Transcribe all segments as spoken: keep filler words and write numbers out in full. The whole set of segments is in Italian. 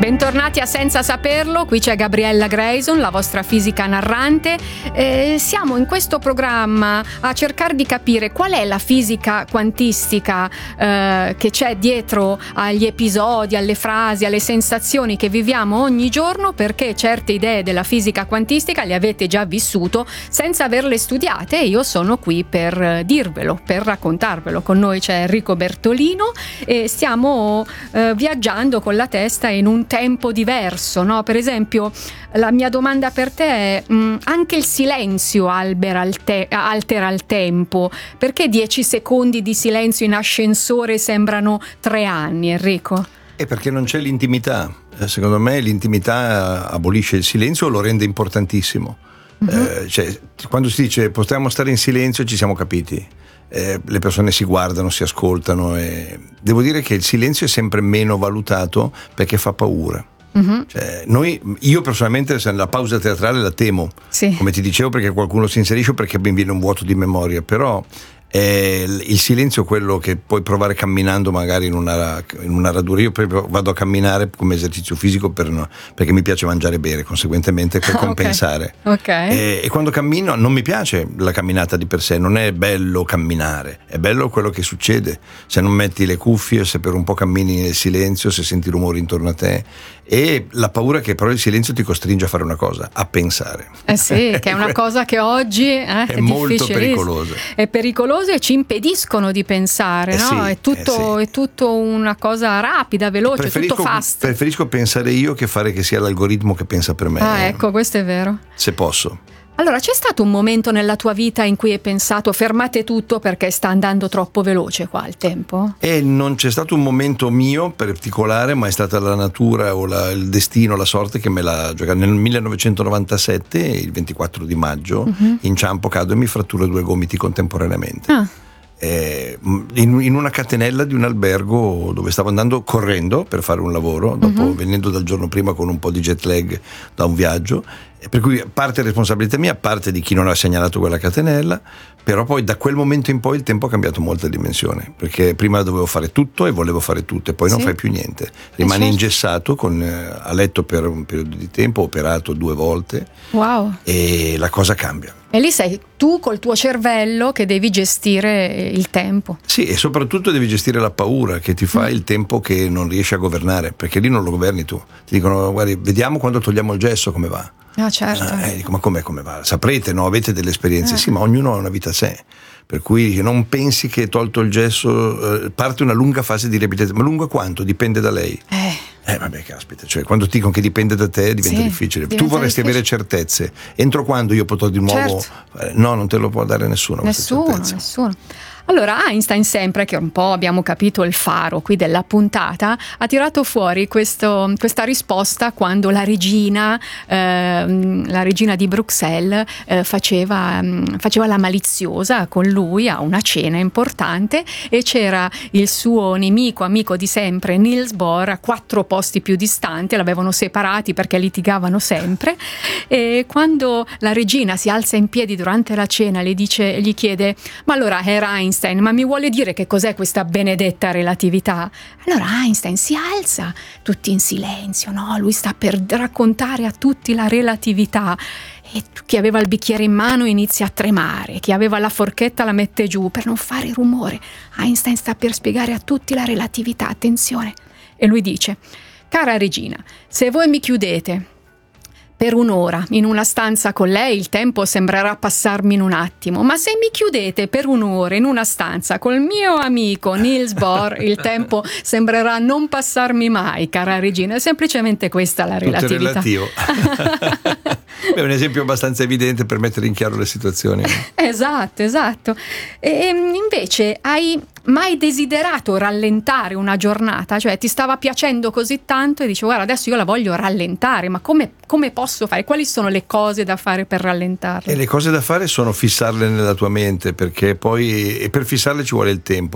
Bentornati a Senza Saperlo, qui c'è Gabriella Grayson, la vostra fisica narrante. Eh, siamo in questo programma a cercare di capire qual è la fisica quantistica eh, che c'è dietro agli episodi, alle frasi, alle sensazioni che viviamo ogni giorno, perché certe idee della fisica quantistica le avete già vissuto senza averle studiate, e io sono qui per dirvelo, per raccontarvelo. Con noi c'è Enrico Bertolino e stiamo eh, viaggiando con la testa in un tempo diverso, no? Per esempio, la mia domanda per te è: mh, anche il silenzio albera il te- altera il tempo? Perché dieci secondi di silenzio in ascensore sembrano tre anni, Enrico? È perché non c'è l'intimità. Secondo me l'intimità abolisce il silenzio o lo rende importantissimo. Uh-huh. Eh, cioè, quando si dice possiamo stare in silenzio, ci siamo capiti. Eh, le persone si guardano, si ascoltano, e devo dire che il silenzio è sempre meno valutato perché fa paura. Uh-huh. Cioè, noi, io personalmente la pausa teatrale la temo, sì. Come ti dicevo, perché qualcuno si inserisce o perché mi viene un vuoto di memoria, però è il silenzio quello che puoi provare camminando magari in una, in una radura. Io proprio vado a camminare come esercizio fisico per no, perché mi piace mangiare e bere, conseguentemente per compensare. Okay. E, e quando cammino non mi piace la camminata di per sé, non è bello camminare, è bello quello che succede se non metti le cuffie, se per un po' cammini nel silenzio, se senti rumori intorno a te. E la paura che però il silenzio ti costringe a fare una cosa, a pensare. Eh sì, che è una cosa che oggi eh, è, è molto pericolosa. È pericoloso e ci impediscono di pensare, eh no? Sì, è, tutto, eh sì. è tutto una cosa rapida, veloce, preferisco, tutto fast. Preferisco pensare io che fare che sia l'algoritmo che pensa per me. Ah, ecco, questo è vero. Se posso. Allora, c'è stato un momento nella tua vita in cui hai pensato fermate tutto perché sta andando troppo veloce qua il tempo? E non c'è stato un momento mio particolare, ma è stata la natura o la, il destino, la sorte che me l'ha giocata. Nel millenovecentonovantasette, il ventiquattro di maggio, uh-huh. inciampo, cado e mi fratturo due gomiti contemporaneamente. Ah. Eh, in, in una catenella di un albergo dove stavo andando correndo per fare un lavoro, dopo uh-huh. venendo dal giorno prima con un po' di jet lag da un viaggio, per cui parte responsabilità mia, parte di chi non ha segnalato quella catenella. Però poi da quel momento in poi il tempo ha cambiato molta dimensione, perché prima dovevo fare tutto e volevo fare tutto e poi sì. non fai più niente, rimani certo. ingessato con, eh, a letto per un periodo di tempo, operato due volte. Wow. E la cosa cambia. E lì sei tu col tuo cervello che devi gestire il tempo. Sì, e soprattutto devi gestire la paura che ti fa mm. il tempo che non riesci a governare, perché lì non lo governi tu. Ti dicono: guardi, vediamo quando togliamo il gesso come va. Ah, certo. Eh, dico, ma com'è, come va? Saprete, no? Avete delle esperienze? Eh. Sì, ma ognuno ha una vita a sé. Per cui non pensi che tolto il gesso eh, parte una lunga fase di riabilitazione. Ma lunga quanto? Dipende da lei. Eh. Eh vabbè, caspita, cioè quando ti dicono che dipende da te diventa sì, difficile. diventa Tu vorresti difficile. avere certezze. Entro quando io potrò di nuovo certo. No, non te lo può dare nessuno. Nessuno, nessuno. Allora Einstein, sempre, che un po' abbiamo capito il faro qui della puntata, ha tirato fuori questo, questa risposta quando la regina eh, la regina di Bruxelles eh, faceva, faceva la maliziosa con lui a una cena importante, e c'era il suo nemico, amico di sempre, Niels Bohr, a quattro posti più distanti. L'avevano separati perché litigavano sempre, e quando la regina si alza in piedi durante la cena le dice, gli chiede: ma allora era Einstein, ma mi vuole dire che cos'è questa benedetta relatività? Allora Einstein si alza, tutti in silenzio, no? Lui sta per raccontare a tutti la relatività, e chi aveva il bicchiere in mano inizia a tremare, chi aveva la forchetta la mette giù per non fare rumore. Einstein sta per spiegare a tutti la relatività, attenzione, e lui dice: cara regina, se voi mi chiudete per un'ora in una stanza con lei, il tempo sembrerà passarmi in un attimo, ma se mi chiudete per un'ora in una stanza col mio amico Niels Bohr, il tempo sembrerà non passarmi mai, cara regina. È semplicemente questa la relatività. Tutto relativo. È un esempio abbastanza evidente per mettere in chiaro le situazioni. Esatto, esatto. E invece hai mai desiderato rallentare una giornata? Cioè ti stava piacendo così tanto e dici: guarda, adesso io la voglio rallentare, ma come, come posso fare? Quali sono le cose da fare per rallentarla? E le cose da fare sono fissarle nella tua mente, perché poi e per fissarle ci vuole il tempo.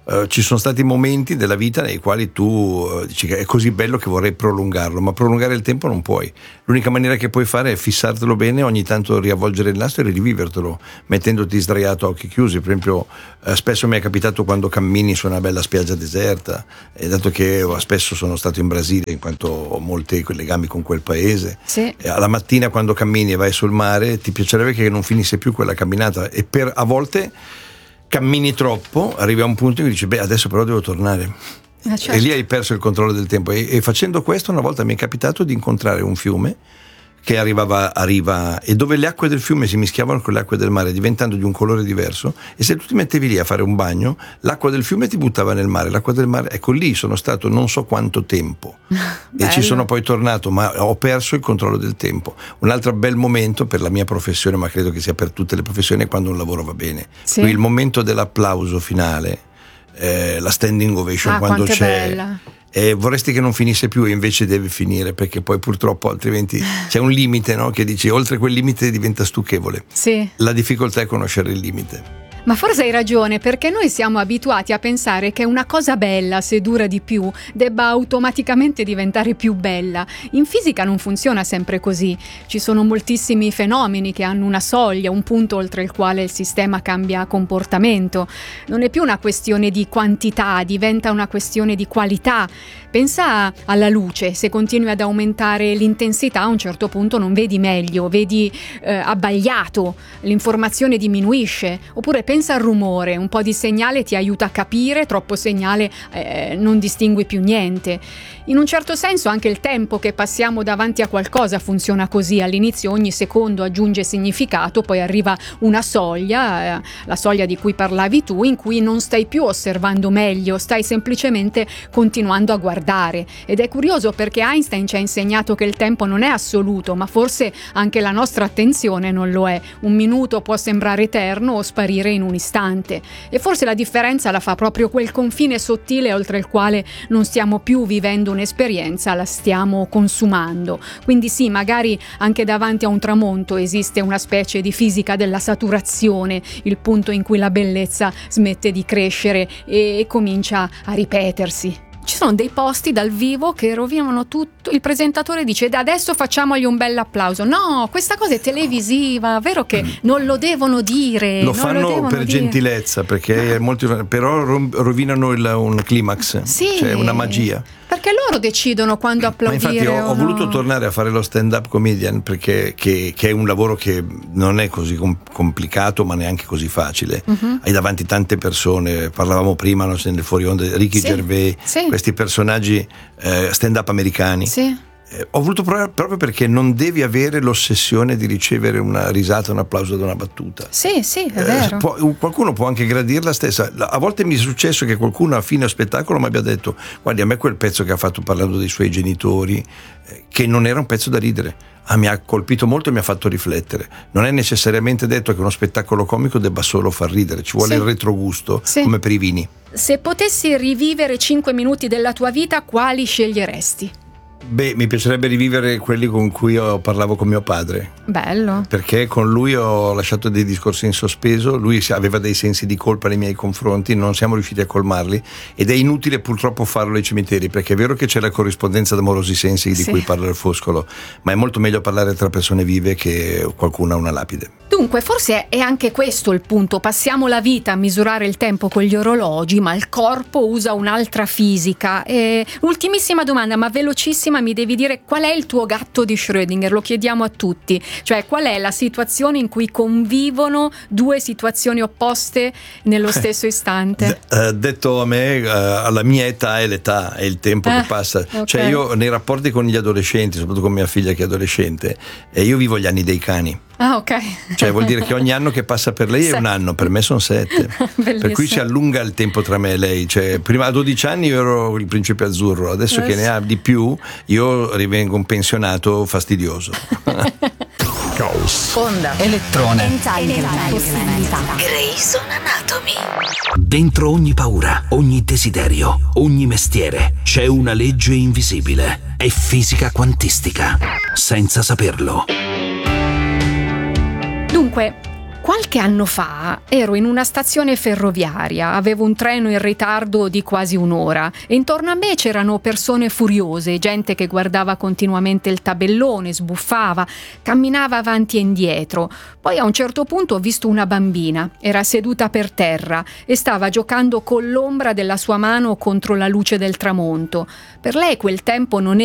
Uh, ci sono stati momenti della vita nei quali tu uh, dici che è così bello che vorrei prolungarlo, ma prolungare il tempo non puoi. L'unica maniera che puoi fare è fissartelo bene, ogni tanto riavvolgere il nastro e rivivertelo mettendoti sdraiato a occhi chiusi. Per esempio uh, spesso mi è capitato quando cammini su una bella spiaggia deserta, e dato che uh, spesso sono stato in Brasile in quanto ho molti legami con quel paese, sì. E alla mattina quando cammini e vai sul mare ti piacerebbe che non finisse più quella camminata, e per a volte cammini troppo, arrivi a un punto in cui dici beh adesso però devo tornare, eh, certo. E lì hai perso il controllo del tempo, e, e facendo questo una volta mi è capitato di incontrare un fiume che arrivava a riva e dove le acque del fiume si mischiavano con le acque del mare diventando di un colore diverso, e se tu ti mettevi lì a fare un bagno l'acqua del fiume ti buttava nel mare, l'acqua del mare, ecco lì sono stato non so quanto tempo e ci sono poi tornato, ma ho perso il controllo del tempo. Un altro bel momento per la mia professione, ma credo che sia per tutte le professioni, è quando un lavoro va bene, sì. Qui il momento dell'applauso finale, eh, la standing ovation, ah, quando c'è bella. E vorresti che non finisse più e invece deve finire, perché poi purtroppo altrimenti c'è un limite, no? Che dici oltre quel limite diventa stucchevole. Sì. La difficoltà è conoscere il limite. Ma forse hai ragione, perché noi siamo abituati a pensare che una cosa bella, se dura di più, debba automaticamente diventare più bella. In fisica non funziona sempre così. Ci sono moltissimi fenomeni che hanno una soglia, un punto oltre il quale il sistema cambia comportamento. Non è più una questione di quantità, diventa una questione di qualità. Pensa alla luce, se continui ad aumentare l'intensità a un certo punto non vedi meglio, vedi eh, abbagliato, l'informazione diminuisce. Oppure pensa al rumore, un po' di segnale ti aiuta a capire, troppo segnale eh, non distingui più niente. In un certo senso anche il tempo che passiamo davanti a qualcosa funziona così. All'inizio ogni secondo aggiunge significato, poi arriva una soglia, eh, la soglia di cui parlavi tu, in cui non stai più osservando meglio, stai semplicemente continuando a guardare. Ed è curioso perché Einstein ci ha insegnato che il tempo non è assoluto, ma forse anche la nostra attenzione non lo è. Un minuto può sembrare eterno o sparire in un istante, e forse la differenza la fa proprio quel confine sottile oltre il quale non stiamo più vivendo un'esperienza, la stiamo consumando. Quindi sì, magari anche davanti a un tramonto esiste una specie di fisica della saturazione, il punto in cui la bellezza smette di crescere e comincia a ripetersi. Ci sono dei posti dal vivo che rovinano tutto. Il presentatore dice adesso facciamogli un bel applauso. No, questa cosa è televisiva, vero che non lo devono dire. Lo non fanno lo devono per dire. gentilezza, perché molti, però rovinano il, un climax, sì, cioè una magia. Perché loro decidono quando applaudire. Ma infatti ho, o ho no. voluto tornare a fare lo stand-up comedian perché che, che è un lavoro che non è così com- complicato, ma neanche così facile. Uh-huh. Hai davanti tante persone, parlavamo prima no, nel fuori onda, Ricky sì, Gervais, sì. questi personaggi eh, stand-up americani. Sì. Eh, ho voluto provare proprio perché non devi avere l'ossessione di ricevere una risata, un applauso da una battuta. Sì, sì, è vero. Eh, può, qualcuno può anche gradirla stessa. A volte mi è successo che qualcuno a fine spettacolo mi abbia detto: guardi, a me quel pezzo che ha fatto parlando dei suoi genitori, eh, che non era un pezzo da ridere, ah, mi ha colpito molto e mi ha fatto riflettere. Non è necessariamente detto che uno spettacolo comico debba solo far ridere, ci vuole sì. il retrogusto, sì. come per i vini. Se potessi rivivere cinque minuti della tua vita, quali sceglieresti? Beh, mi piacerebbe rivivere quelli con cui io parlavo con mio padre. Bello. Perché con lui ho lasciato dei discorsi in sospeso, lui aveva dei sensi di colpa nei miei confronti, non siamo riusciti a colmarli, ed è inutile purtroppo farlo ai cimiteri, perché è vero che c'è la corrispondenza d'amorosi sensi di sì. cui parla il Foscolo, ma è molto meglio parlare tra persone vive che qualcuno a una lapide. Dunque, forse è anche questo il punto. Passiamo la vita a misurare il tempo con gli orologi, ma il corpo usa un'altra fisica. E ultimissima domanda, ma velocissima, mi devi dire qual è il tuo gatto di Schrödinger? Lo chiediamo a tutti. Cioè, qual è la situazione in cui convivono due situazioni opposte nello stesso istante? D- uh, detto a me, uh, alla mia età è l'età, è il tempo eh, che passa. Okay. Cioè, io nei rapporti con gli adolescenti, soprattutto con mia figlia che è adolescente, e io vivo gli anni dei cani. Ah, ok. Cioè vuol dire che ogni anno che passa per lei è sette. Un anno, per me sono sette. Per cui si allunga il tempo tra me e lei. Cioè, prima a dodici anni io ero il principe azzurro, adesso yes. che ne ha di più io rivengo un pensionato fastidioso. Caos. Onda. Elettrone. Possibilità. Grey's Anatomy. Dentro ogni paura, ogni desiderio, ogni mestiere c'è una legge invisibile. È fisica quantistica. Senza saperlo. Dunque, Qualche anno fa ero in una stazione ferroviaria, avevo un treno in ritardo di quasi un'ora e intorno a me c'erano persone furiose, gente che guardava continuamente il tabellone, sbuffava, camminava avanti e indietro. Poi a un certo punto ho visto una bambina, era seduta per terra e stava giocando con l'ombra della sua mano contro la luce del tramonto. Per lei quel tempo non